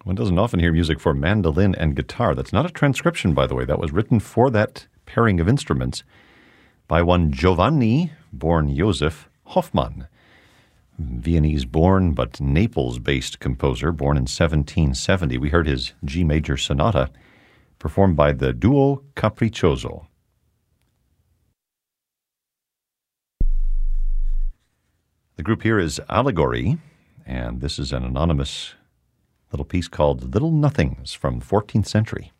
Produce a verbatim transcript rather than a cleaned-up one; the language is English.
One doesn't often hear music for mandolin and guitar. That's not a transcription, by the way. That was written for that pairing of instruments by one Giovanni, born Josef Hoffmann. Viennese-born but Naples-based composer, born in seventeen seventy. We heard his G major sonata performed by the Duo Capriccioso. The group here is Allegory, and this is an anonymous little piece called Little Nothings from the fourteenth century.